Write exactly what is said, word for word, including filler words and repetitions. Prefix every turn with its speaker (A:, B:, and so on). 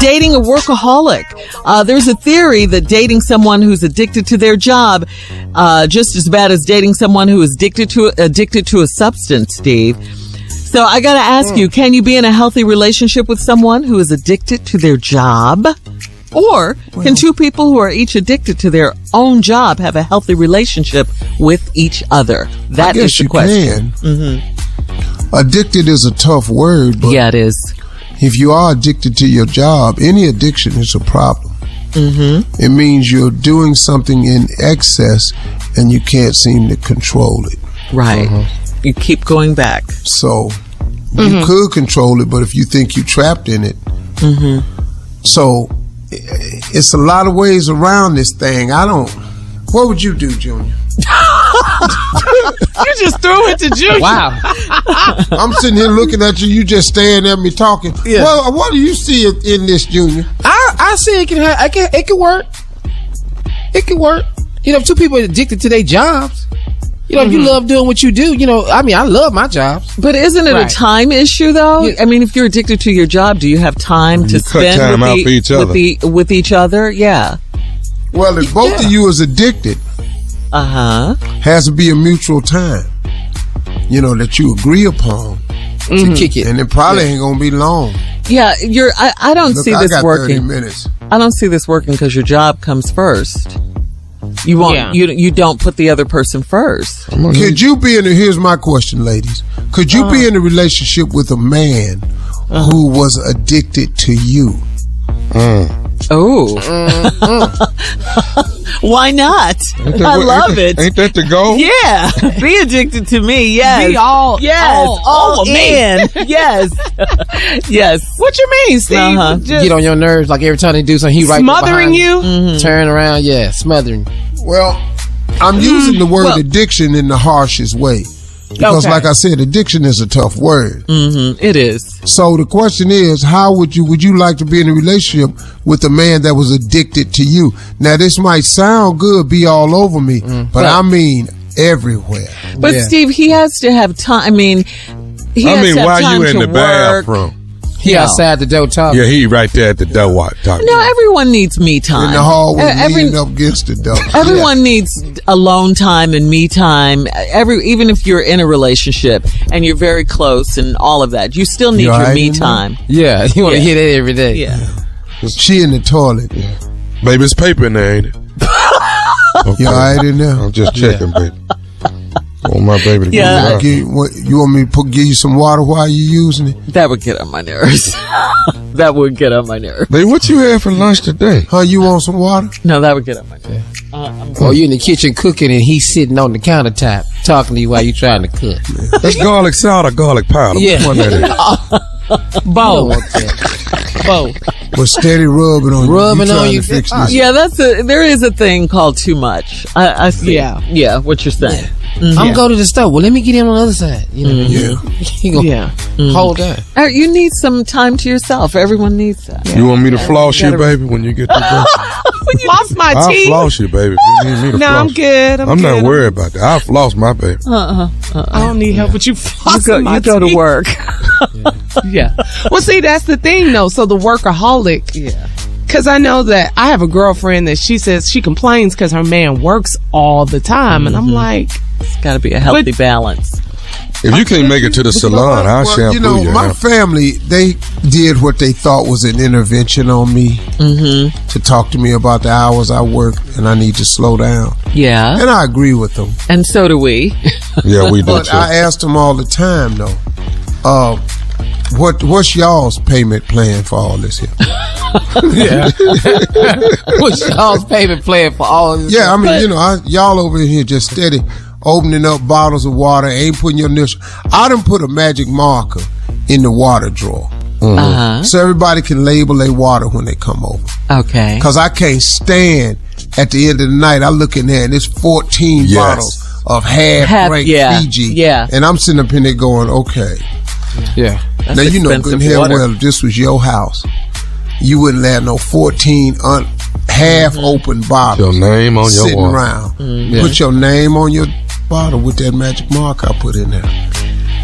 A: dating a workaholic. Uh, there's a theory that dating someone who's addicted to their job, uh, just as bad as dating someone who is addicted to, addicted to a substance, Steve. So I gotta ask mm. you, can you be in a healthy relationship with someone who is addicted to their job? Or well, can two people who are each addicted to their own job have a healthy relationship with each other? That
B: I guess
A: is the
B: you
A: question.
B: Can.
A: Mm-hmm.
B: Addicted is a tough word, but
A: yeah, it is.
B: If you are addicted to your job, any addiction is a problem.
A: Mm-hmm.
B: It means you're doing something in excess and you can't seem to control it.
A: Right. Uh-huh. You keep going back.
B: So mm-hmm. you could control it, but if you think you're trapped in it.
A: Mm-hmm.
B: So it's a lot of ways around this thing. I don't. What would you do, Junior?
C: You just threw it to Junior.
D: Wow.
B: I'm sitting here looking at you. You just staring at me talking. Yeah. Well, what do you see in this, Junior?
D: I I see it can ha- I can it can work. It can work. You know, if two people are addicted to their jobs. You know, mm-hmm. if you love doing what you do, you know, I mean, I love my jobs.
A: But isn't it right. a time issue, though? Yeah. I mean, if you're addicted to your job, do you have time
E: you
A: to spend
E: time
A: with,
E: out
A: the,
E: for each other.
A: With, the, with each other? Yeah.
B: Well, if both yeah. of you is addicted,
A: uh-huh.
B: has to be a mutual time, you know, that you agree upon
D: mm-hmm. to kick it.
B: And it probably
D: yeah.
B: ain't going to be long.
A: Yeah, you're. I, I don't
B: Look,
A: see
B: I
A: this
B: got
A: working.
B: thirty minutes.
A: I don't see this working because your job comes first. You won't. Yeah. You you don't put the other person first.
B: Could you be in a, here's my question, ladies. Could you uh, be in a relationship with a man uh, who was addicted to you?
E: Mm.
A: Oh. Why not?
E: That,
A: I
E: what,
A: love
E: ain't
A: it.
E: That, ain't that the goal?
A: Yeah. Be addicted to me. Yes.
C: Be all,
A: yes.
C: all,
A: all,
C: all
A: in. Yes. Yes.
C: What you mean, Steve?
D: Uh-huh. Get on your nerves like every time they do something, he right
C: smothering you?
D: Mm-hmm. Turn around, yeah, smothering.
B: Well, I'm using the word well, addiction in the harshest way. Because, okay. like I said, addiction is a tough word.
A: Mm-hmm. It is.
B: So the question is, how would you would you like to be in a relationship with a man that was addicted to you? Now, this might sound good, be all over me, mm. but I mean everywhere.
A: But
D: yeah.
A: Steve, he has to have time. I mean, he
E: I
A: has
E: mean,
A: to have
E: why
A: time
E: you in
A: to
E: the
A: work.
E: bathroom?
D: He no. outside the door talking.
E: Yeah, he right there at the door watch, talking.
A: No, everyone needs me time.
B: In the hallway, uh,
A: every,
B: leaning up against the door.
A: Everyone
B: yeah.
A: needs alone time and me time. Every even if you're in a relationship and you're very close and all of that, you still need you your right me time.
D: Yeah, you want to
A: yeah.
D: hear that every day.
A: Yeah.
B: yeah. She in the toilet.
E: Yeah. Baby, it's paper in there, ain't it? Okay.
B: You all right in there?
E: I'm just checking, yeah. baby. I want my baby to
A: yeah.
E: get
B: give, what, you want me to put, give you some water while you're using it?
A: That would get on my nerves. That would get on my nerves.
E: Baby, what you had for lunch today?
B: Huh, you want some water?
A: No, that would get on my nerves. Uh,
D: or you in the kitchen cooking and he's sitting on the countertop talking to you while you trying to cook.
E: That's garlic salt or garlic powder.
D: Yeah.
E: Which one that is?
D: Both. Both.
B: But steady rubbing on
D: rubbing
B: you.
D: on you.
B: Fix this.
A: Yeah, that's a. There is a thing called too much. I, I see.
C: Yeah.
A: Yeah. What you're saying.
D: Yeah. Mm-hmm. I'm yeah. go to the store. Well, let me get him on the other side. You know,
B: mm-hmm.
D: yeah. He gonna
C: yeah.
D: hold on.
A: Uh, you need some time to yourself. Everyone needs that.
E: Yeah. You want me to floss you, baby, when you get to the
C: When you floss my
E: I'll
C: teeth?
E: I'll floss you, baby. You need me to
C: no,
E: floss.
C: I'm good. I'm,
E: I'm
C: good.
E: not worried about that. I'll floss my baby.
A: Uh-uh. Uh-uh.
C: I don't need help with you flossing
A: you go,
C: my
A: you go
C: teeth.
A: to work.
C: yeah. yeah. Well, see, that's the thing, though. So the workaholic.
A: Yeah.
C: Because I know that I have a girlfriend that she says she complains because her man works all the time. Mm-hmm. And I'm like...
A: It's got to be a healthy
C: but,
A: balance.
E: If you can't make it to the salon, I'll
B: well,
E: shampoo
B: you. know,
E: you.
B: My
E: huh?
B: family, they did what they thought was an intervention on me
A: mm-hmm.
B: to talk to me about the hours I work and I need to slow down.
A: Yeah.
B: And I agree with them.
A: And so do we.
E: Yeah, we do
B: But
E: too.
B: I asked them all the time, though, uh, what what's y'all's payment plan for all this here?
D: Yeah. What's y'all's payment plan for all this?
B: Yeah, I mean, you know, I, y'all over here just steady opening up bottles of water, ain't putting your initial. I done put a magic marker in the water drawer.
E: Mm-hmm.
A: Uh-huh.
B: So everybody can label their water when they come over.
A: Okay.
B: Because I can't stand at the end of the night, I look in there and it's fourteen
E: yes.
B: bottles of half,
A: half
B: break
A: yeah,
B: Fiji.
A: Yeah.
B: And I'm sitting up in there going, okay.
D: Yeah.
A: That's
B: now, you know good and hell
A: water.
B: well, if this was your house, you wouldn't let no fourteen un- half
A: mm-hmm.
B: open bottles
E: your name on your
B: sitting
E: water.
B: around.
A: Mm-hmm.
B: Put your name on your bottle with that magic mark I put in there.